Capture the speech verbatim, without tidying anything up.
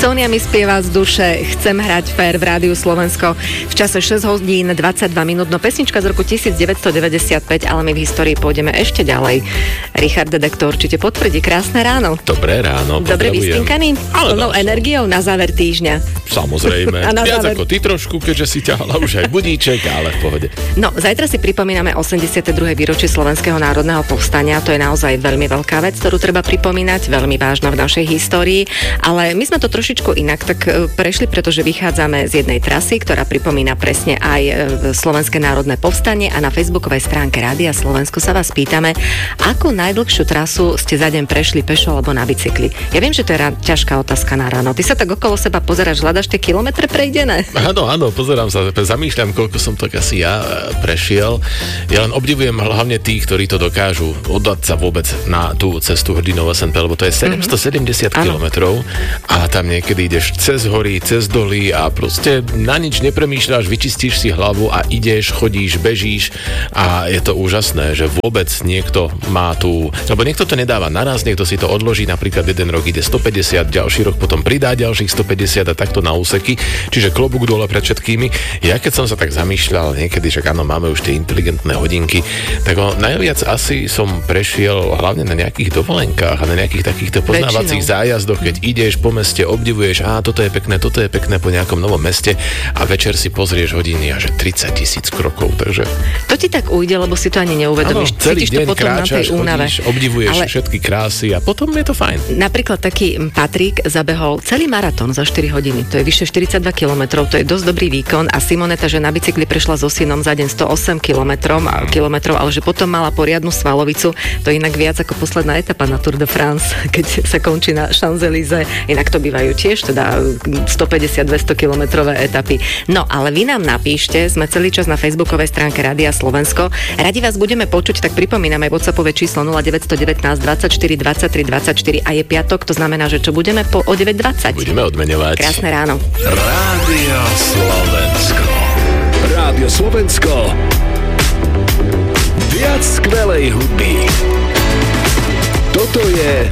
Sonia mi spieva z duše, chcem hrať fér v Rádiu Slovensko v čase šesť hodín dvadsaťdva minút. No pesnička z roku devätnásťstodeväťdesiatpäť, ale my v histórii pôjdeme ešte ďalej. Richard Dedek to určite potvrdí. Krásne ráno. Dobré ráno. Dobre vyspinkaný? Plnou energiou na záver týždňa. Samozrejme. Viac záver... ako ty trošku, keďže si ťahala už aj budíček, ale v pohode. No, zajtra si pripomíname osemdesiate druhé výročie Slovenského národného povstania. To je naozaj veľmi veľká vec, ktorú treba pripomínať, veľmi vážna v našej histórii. Ale my sme to trošičku inak tak prešli, pretože vychádzame z jednej trasy, ktorá pripomína presne aj Slovenské národné povstanie, a na facebookovej stránke Rádia Slovensko sa vás pýtame, akú najdlhšiu trasu ste za deň prešli pešo alebo na bicykli. Ja viem, že to je rá, ťažká otázka na ráno. Ty sa tak okolo seba pozeráš, hľadaš tie kilometre prejdené? Áno, áno, pozerám sa, zamýšľam, koľko som tak asi ja prešiel. Ja len obdivujem hlavne tých, ktorí to dokážu oddať sa vôbec na tú cestu Hrdinov es en pé, lebo to je sedemstosedemdesiat mm-hmm. kilometrov a tam niekedy ideš cez hory, cez doly a proste na nič nepremýšľaš, vyčistíš si hlavu a ideš, chodíš, bežíš a je to úžasné, že vôbec niekto má tú, lebo niekto to nedáva naraz, niekto si to odloží, napríklad jeden rok ide stopäťdesiat, ďalší rok potom pridá ďalších stopäťdesiat a takto na úseky, čiže klobúk dole pred všetkými. Ja keď som sa tak zamýšľal niekedy, že áno, máme už tie inteligentné hodinky, tak o, najviac asi som prešiel hlavne na nejakých dovolenkách a na nejakých takýchto poznávacích zájazdoch, keď ideš po meste, obdivuješ, á, toto je pekné, toto je pekné po nejakom novom meste a večer si pozrieš hodiny a že tridsaťtisíc krokov, takže... To ti tak ujde, lebo si to ani neuvedomíš. Áno, celý cítiš deň to potom kráčaš, na tej únave. chodíš, obdivuješ ale... všetky krásy a potom je to fajn. Napríklad taký Patrik zabehol celý maratón za štyri hodiny. To je vyše štyridsaťdva kilometrov, to je dosť dobrý výkon a Simoneta, že na bicykli prešla so synom za deň stoosemdesiat kilometrov, kilometrov, ale že potom mala poriadnu svalovicu. To je inak viac ako posledná etapa na Tour de France, keď sa končí na Champs-Élysées. Inak to bývajú tiež teda stopäťdesiat dvesto kilometrové etapy. No, ale vy nám napíšte, sme celý čas na facebookovej stránke Rádia Slovensko. Radi vás budeme počuť, tak pripomínam aj WhatsAppové číslo nula deväť jedna deväť dvadsaťštyri dvadsaťtri dvadsaťštyri a je piatok, to znamená, že čo budeme po o deväť dvadsať. Budeme odmeňovať. Krásne ráno. Rádio Slovensko. Rádio Slovensko. Viac skvelej hudby. Toto je